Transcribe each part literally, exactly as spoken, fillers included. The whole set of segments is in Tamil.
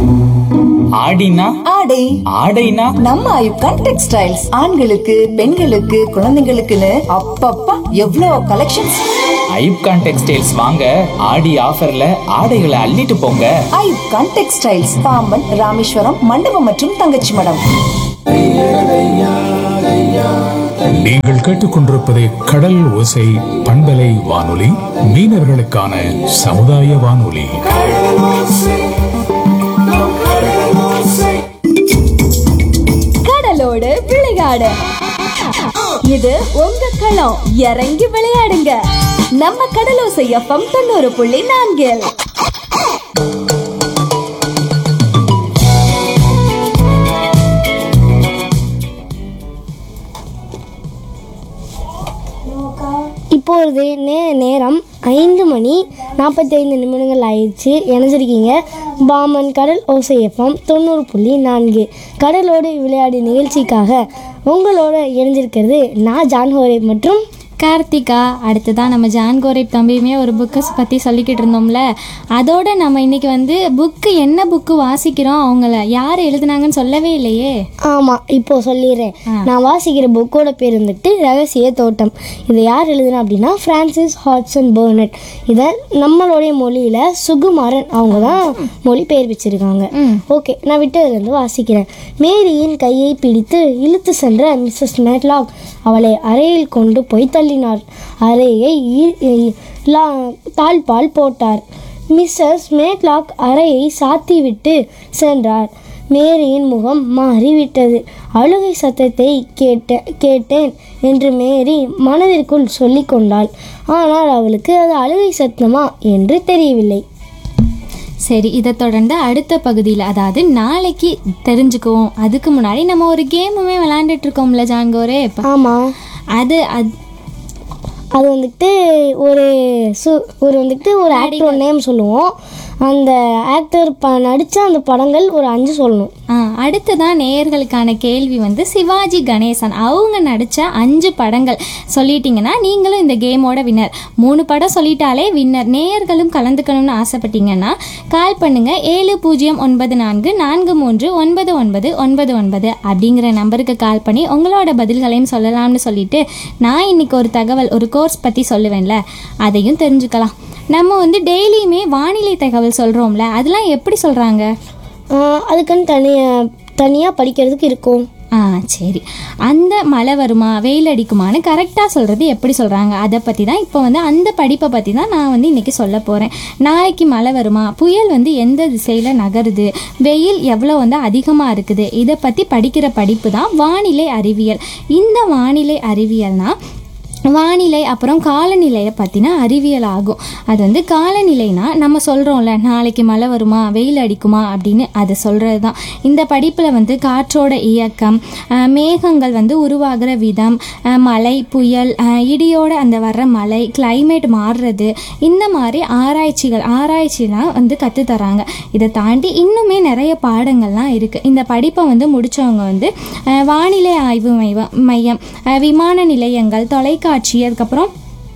ஆடினா ஆடை ஆடைனா நம்ம ஐப்கான் டெக்ஸ்டைல்ஸ் ஆண்களுக்கு பெண்களுக்கு குழந்தைங்களுக்குன்னு அப்பப்பா எவ்வளோ கலெக்ஷன்ஸ். ஐப்கான் டெக்ஸ்டைல்ஸ் வாங்க ஆடி ஆஃபர்ல ஆடைகளை அள்ளிட்டு போங்க. ஐப்கான் டெக்ஸ்டைல்ஸ் பாம்பன் ராமேஸ்வரம் மண்டபம் மற்றும் தங்கச்சி மடம். நீங்கள் கேட்டுக்கொண்டிருப்பது கடல் ஓசை பண்பலை வானொலி, மீனவர்களுக்கான சமுதாய வானொலி. கடலோடு விளையாடு, இது உங்க களம். இறங்கி விளையாடுங்க, நம்ம கடலோசை எஃப்எம் தொண்ணூறு புள்ளி நான்கில். இப்பொழுது நே நேரம் ஐந்து மணி நாற்பத்தைந்து நிமிடங்கள் ஆயிடுச்சு. இணைஞ்சிருக்கீங்க பாமன் கடல் ஓசை எஃப்எம் தொண்ணூறு புள்ளி நான்கு கடலோடு விளையாடு நிகழ்ச்சிக்காக உங்களோட இணைஞ்சிருக்கிறது நான் ஜான்ஹோரே மற்றும் கார்த்திகா. அடுத்ததான் நம்ம ஜான் கோரேப் தம்பியுமே ஒரு புக்கை பற்றி சொல்லிக்கிட்டு இருந்தோம்ல, அதோட நம்ம இன்னைக்கு வந்து புக்கு என்ன புக்கு வாசிக்கிறோம், அவங்கள யார் எழுதுனாங்கன்னு சொல்லவே இல்லையே. ஆமாம், இப்போ சொல்லிடுறேன். நான் வாசிக்கிற புக்கோட பேர் வந்துட்டு ரகசிய தோட்டம். இதை யார் எழுதுனா அப்படின்னா ஃப்ரான்சிஸ் ஹாட்சன் பர்னட். இதை நம்மளுடைய மொழியில் சுகுமாரன் அவங்க தான் மொழி பெயர் வச்சிருக்காங்க. ஓகே, நான் விட்டதுலேருந்து வாசிக்கிறேன். மேரியின் கையை பிடித்து இழுத்து சென்ற மிஸ்ஸஸ் மேட்லாக் அவளை அறையில் கொண்டு போய் தள்ளினார். அறையை தாழ்பால் போட்டார். மிஸ்ஸஸ் மேட்லாக் அறையை சாத்திவிட்டு சென்றார். மேரியின் முகம் மாறிவிட்டது. அழுகை சத்தத்தை கேட்ட கேட்டேன் என்று மேரி மனதிற்குள் சொல்லி கொண்டாள். ஆனால் அவளுக்கு அது அழுகை சத்தமா என்று தெரியவில்லை. சரி, இதை தொடர்ந்து அடுத்த பகுதியில், அதாவது நாளைக்கு தெரிஞ்சுக்குவோம். அதுக்கு முன்னாடி நம்ம ஒரு கேமுமே விளையாண்டுட்டு இருக்கோம்ல ஜான்கோரே. ஆமாம், அது அது அது வந்துட்டு ஒரு சு ஒரு வந்துட்டு ஒரு ஆக்டரோட நேம் சொல்லுவோம். அந்த ஆக்டர் ப நடித்த அந்த படங்கள் ஒரு அஞ்சு சொல்லணும். ஆ அடுத்ததான் நேயர்களுக்கான கேள்வி வந்து சிவாஜி கணேசன் அவங்க நடித்த அஞ்சு படங்கள் சொல்லிட்டீங்கன்னா நீங்களும் இந்த கேமோட வின்னர். மூணு படம் சொல்லிட்டாலே வின்னர். நேயர்களும் கலந்துக்கணும்னு ஆசைப்பட்டீங்கன்னா கால் பண்ணுங்க ஏழு பூஜ்ஜியம் ஒன்பது நான்கு நான்கு மூன்று ஒன்பது ஒன்பது ஒன்பது ஒன்பது அப்படிங்கிற நம்பருக்கு கால் பண்ணி உங்களோட பதில்களையும் சொல்லலாம்னு சொல்லிட்டு, நான் இன்னைக்கு ஒரு தகவல் ஒரு கோர்ஸ் பற்றி சொல்லுவேன்ல, அதையும் தெரிஞ்சுக்கலாம். நம்ம வந்து டெய்லியுமே வானிலை தகவல் சொல்கிறோம்ல, அதெல்லாம் எப்படி சொல்கிறாங்க? அதுக்குன்னு தனியாக தனியாக படிக்கிறதுக்கு இருக்கும். ஆ சரி, அந்த மழை வருமா வெயில் அடிக்குமான்னு கரெக்டாக சொல்கிறது எப்படி சொல்கிறாங்க, அதை பற்றி தான் இப்போ வந்து அந்த படிப்பை பற்றி தான் நான் வந்து இன்றைக்கி சொல்ல போகிறேன். நாளைக்கு மழை வருமா, புயல் வந்து எந்த திசையில் நகருது, வெயில் எவ்வளோ வந்து அதிகமாக இருக்குது, இதை பற்றி படிக்கிற படிப்பு தான் வானிலை அறிவியல். இந்த வானிலை அறிவியல்னால் வானிலை அப்புறம் காலநிலையை பற்றின அறிவியல் ஆகும். அது வந்து காலநிலைனா நம்ம சொல்கிறோம்ல நாளைக்கு மழை வருமா வெயில் அடிக்குமா அப்படின்னு, அதை சொல்கிறது தான். இந்த படிப்பில் வந்து காற்றோட இயக்கம், மேகங்கள் வந்து உருவாகிற விதம், மழை புயல் இடியோட அந்த வர்ற மழை, கிளைமேட் மாறுறது, இந்த மாதிரி ஆராய்ச்சிகள் ஆராய்ச்சிலாம் வந்து கற்றுத்தராங்க. இதை தாண்டி இன்னுமே நிறைய பாடங்கள்லாம் இருக்குது. இந்த படிப்பை வந்து முடித்தவங்க வந்து வானிலை ஆய்வு மையம், விமான நிலையங்கள், தொலைக்காட்சி, அதுக்கப்புறம்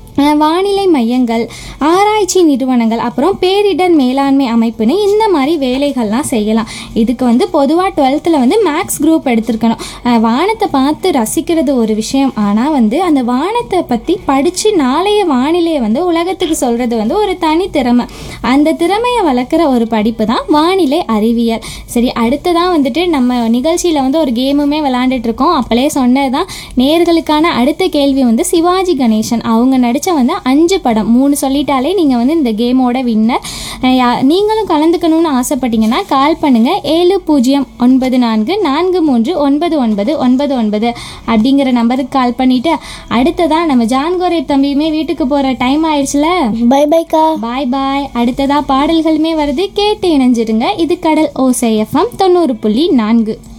வானிலை மையங்கள், ஆராய்ச்சி நிறுவனங்கள், அப்புறம் பேரிடர் மேலாண்மை அமைப்புன்னு இந்த மாதிரி வேலைகள்லாம் செய்யலாம். இதுக்கு வந்து பொதுவாக டுவெல்த்தில் வந்து மேக்ஸ் குரூப் எடுத்துருக்கணும். வானத்தை பார்த்து ரசிக்கிறது ஒரு விஷயம், ஆனால் வந்து அந்த வானத்தை பற்றி படித்து நாளைய வானிலையை வந்து உலகத்துக்கு சொல்கிறது வந்து ஒரு தனி திறமை. அந்த திறமையை வளர்க்குற ஒரு படிப்பு தான் வானிலை அறிவியல். சரி, அடுத்ததான் வந்துட்டு நம்ம நிகழ்ச்சியில் வந்து ஒரு கேமுமே விளையாண்டுட்டு இருக்கோம். அப்பளே சொன்னது தான். நேயர்களுக்கான அடுத்த கேள்வி வந்து சிவாஜி கணேசன் அவங்க நடித்த வந்து அஞ்சு படம் மூணு சொல்லிட்டாலே நீங்கள் வந்து இந்த கேமோட வின்னர். நீங்களும் கலந்துக்கணும்னு ஆசைப்பட்டீங்கன்னா கால் பண்ணுங்கள் ஏழு பூஜ்ஜியம் ஒன்பது நான்கு நான்கு மூன்று ஒன்பது ஒன்பது ஒன்பது ஒன்பது அப்படிங்கிற நம்பருக்கு கால் பண்ணிவிட்டு, அடுத்ததான் நம்ம ஜான்கோரேப் தம்பியுமே வீட்டுக்கு போகிற டைம் ஆயிடுச்சுல. பை பைக்கா. பாய் பாய். அடுத்ததாக பாடல்களுமே வருது, கேட்டு இணைஞ்சிருங்க. இது கடல் ஓசை எஃப்எம் தொண்ணூறு புள்ளி நான்கு.